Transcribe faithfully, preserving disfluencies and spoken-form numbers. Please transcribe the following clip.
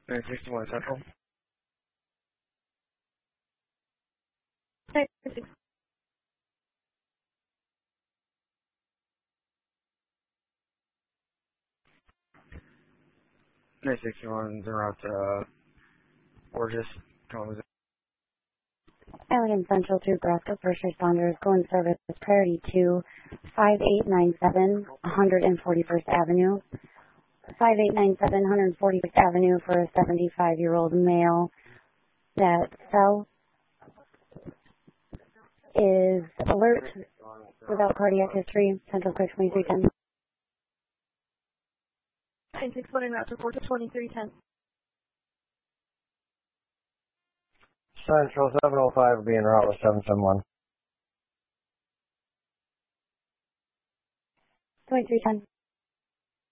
nine sixty-one Central. nine sixty-one, they're out to Borges, Columbus. Allegan Central to Nebraska First Responders, go in service priority to five eight nine seven one forty-first Avenue. five eight nine seven one forty-first Avenue for a seventy-five-year-old male that fell, is alert without cardiac history. Central Quick twenty-three ten. nine six one en route to Fort twenty-three ten. Central seven oh five will be en route with seven seven one. twenty-three ten.